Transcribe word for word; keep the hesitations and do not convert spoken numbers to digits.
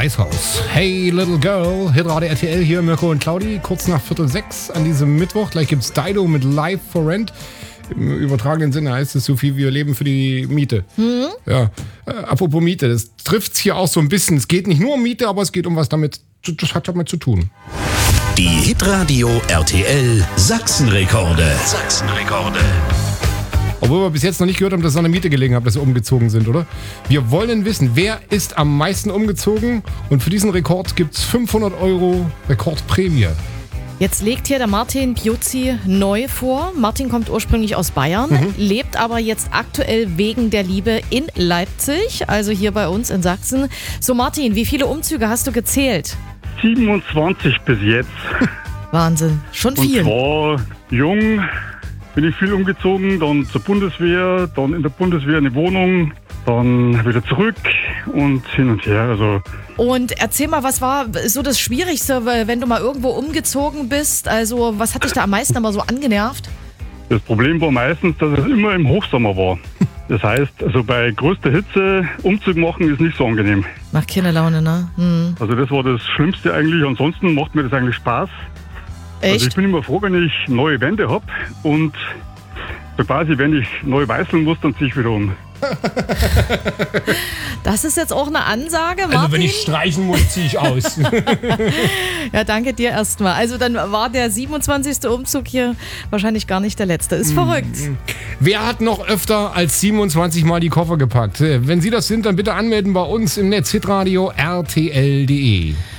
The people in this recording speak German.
Weißhaus. Hey Little Girl, Hitradio R T L hier, Mirko und Claudi, kurz nach Viertel sechs an diesem Mittwoch. Gleich gibt's Dido mit Live for Rent. Im übertragenen Sinne heißt es so viel, wir leben für die Miete. Mhm. Ja, äh, apropos Miete, das trifft's hier auch so ein bisschen. Es geht nicht nur um Miete, aber es geht um was damit, das hat damit zu tun. Die Hitradio R T L Sachsenrekorde. Sachsenrekorde. Obwohl wir bis jetzt noch nicht gehört haben, dass es an der Miete gelegen hat, dass sie umgezogen sind, oder? Wir wollen wissen, wer ist am meisten umgezogen? Und für diesen Rekord gibt's fünfhundert Euro Rekordprämie. Jetzt legt hier der Martin Piuzzi neu vor. Martin kommt ursprünglich aus Bayern, mhm. lebt aber jetzt aktuell wegen der Liebe in Leipzig, also hier bei uns in Sachsen. So Martin, wie viele Umzüge hast du gezählt? siebenundzwanzig bis jetzt. Wahnsinn, schon viel. Und zwar jung bin ich viel umgezogen, dann zur Bundeswehr, dann in der Bundeswehr eine Wohnung, dann wieder zurück und hin und her. Also und erzähl mal, was war so das Schwierigste, wenn du mal irgendwo umgezogen bist? Also was hat dich da am meisten immer so angenervt? Das Problem war meistens, dass es immer im Hochsommer war. Das heißt, also bei größter Hitze Umzug machen ist nicht so angenehm. Macht keine Laune, ne? Hm. Also das war das Schlimmste eigentlich. Ansonsten macht mir das eigentlich Spaß. Echt? Also ich bin immer froh, wenn ich neue Wände habe und so quasi, wenn ich neu weißeln muss, dann ziehe ich wieder um. Das ist jetzt auch eine Ansage, Martin. Also wenn ich streichen muss, ziehe ich aus. Ja, danke dir erstmal. Also dann war der siebenundzwanzigste Umzug hier wahrscheinlich gar nicht der letzte. Ist verrückt. Wer hat noch öfter als siebenundzwanzig Mal die Koffer gepackt? Wenn Sie das sind, dann bitte anmelden bei uns im Netz hitradio R T L punkt de.